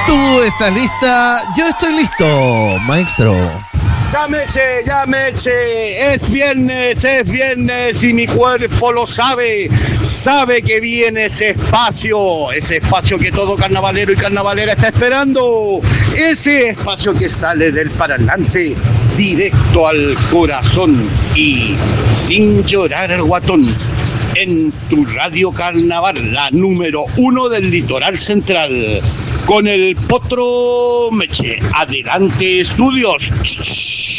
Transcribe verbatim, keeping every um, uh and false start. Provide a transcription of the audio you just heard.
¿Tú estás lista? Yo estoy listo, maestro. Llámese, llámese, es viernes, es viernes y mi cuerpo lo sabe, sabe que viene ese espacio, ese espacio que todo carnavalero y carnavalera está esperando, ese espacio que sale del parlante directo al corazón y sin llorar el guatón. En tu radio carnaval, la número uno del litoral central, con el Potro Meche. Adelante, estudios.